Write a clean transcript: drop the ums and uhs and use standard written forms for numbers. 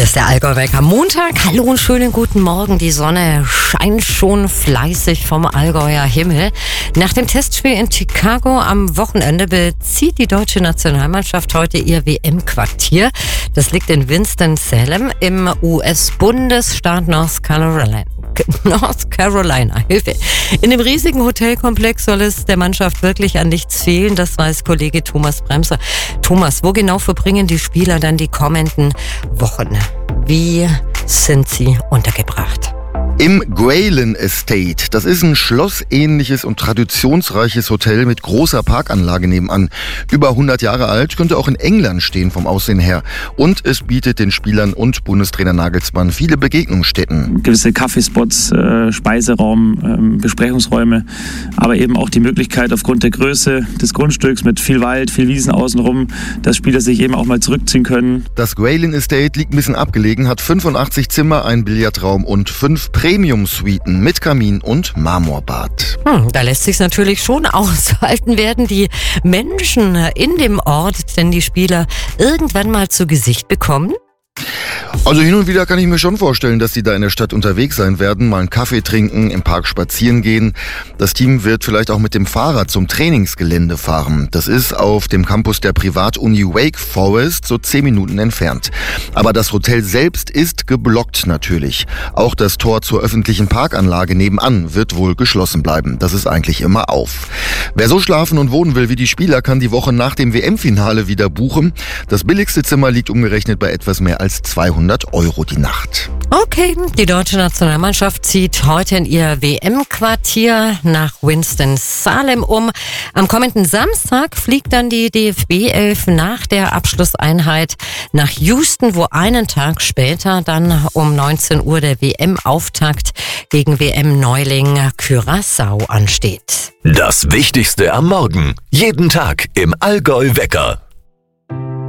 Hier ist der Allgäu-Wecker. Montag, hallo und schönen guten Morgen. Die Sonne scheint schon fleißig vom Allgäuer Himmel. Nach dem Testspiel in Chicago am Wochenende bezieht die deutsche Nationalmannschaft heute ihr WM-Quartier. Das liegt in Winston-Salem im US-Bundesstaat North Carolina. Hilfe. In dem riesigen Hotelkomplex soll es der Mannschaft wirklich an nichts fehlen. Das weiß Kollege Thomas Bremser. Thomas, wo genau verbringen die Spieler dann die kommenden Wochen? Wie sind sie untergebracht? Im Grayling Estate. Das ist ein schlossähnliches und traditionsreiches Hotel mit großer Parkanlage nebenan. Über 100 Jahre alt, könnte auch in England stehen vom Aussehen her. Und es bietet den Spielern und Bundestrainer Nagelsmann viele Begegnungsstätten. Gewisse Kaffeespots, Speiseraum, Besprechungsräume, aber eben auch die Möglichkeit aufgrund der Größe des Grundstücks mit viel Wald, viel Wiesen außenrum, dass Spieler sich eben auch mal zurückziehen können. Das Grayling Estate liegt ein bisschen abgelegen, hat 85 Zimmer, einen Billardraum und 5 Premium-Suiten mit Kamin und Marmorbad. Da lässt sich natürlich schon aushalten, werden die Menschen in dem Ort denn die Spieler irgendwann mal zu Gesicht bekommen? Also hin und wieder kann ich mir schon vorstellen, dass die da in der Stadt unterwegs sein werden, mal einen Kaffee trinken, im Park spazieren gehen. Das Team wird vielleicht auch mit dem Fahrrad zum Trainingsgelände fahren. Das ist auf dem Campus der Privatuni Wake Forest, so 10 Minuten entfernt. Aber das Hotel selbst ist geblockt natürlich. Auch das Tor zur öffentlichen Parkanlage nebenan wird wohl geschlossen bleiben. Das ist eigentlich immer auf. Wer so schlafen und wohnen will wie die Spieler, kann die Woche nach dem WM-Finale wieder buchen. Das billigste Zimmer liegt umgerechnet bei etwas mehr als 200 € die Nacht. Okay, die deutsche Nationalmannschaft zieht heute in ihr WM-Quartier nach Winston-Salem um. Am kommenden Samstag fliegt dann die DFB-11 nach der Abschlusseinheit nach Houston, wo einen Tag später dann um 19 Uhr der WM-Auftakt gegen WM-Neuling Curaçao ansteht. Das Wichtigste am Morgen. Jeden Tag im Allgäu-Wecker.